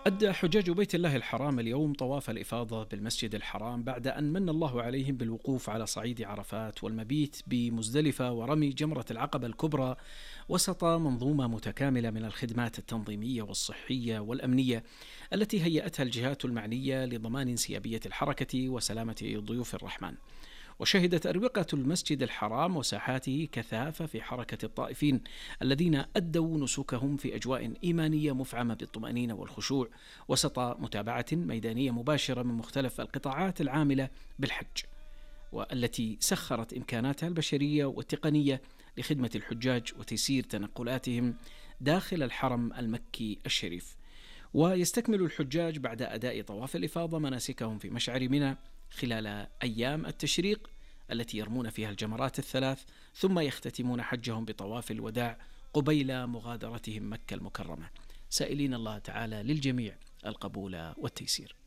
أدى حجاج بيت الله الحرام اليوم طواف الإفاضة بالمسجد الحرام بعد أن من الله عليهم بالوقوف على صعيد عرفات والمبيت بمزدلفة ورمي جمرة العقبة الكبرى وسط منظومة متكاملة من الخدمات التنظيمية والصحية والأمنية التي هيأتها الجهات المعنية لضمان انسيابية الحركة وسلامة ضيوف الرحمن. وشهدت أروقة المسجد الحرام وساحاته كثافة في حركة الطائفين الذين أدوا نسكهم في أجواء إيمانية مفعمة بالطمأنينة والخشوع وسط متابعة ميدانية مباشرة من مختلف القطاعات العاملة بالحج، والتي سخرت إمكاناتها البشرية والتقنية لخدمة الحجاج وتيسير تنقلاتهم داخل الحرم المكي الشريف. ويستكمل الحجاج بعد أداء طواف الإفاضة مناسكهم في مشعر منى خلال أيام التشريق التي يرمون فيها الجمرات الثلاث، ثم يختتمون حجهم بطواف الوداع قبيل مغادرتهم مكة المكرمة، سائلين الله تعالى للجميع القبول والتيسير.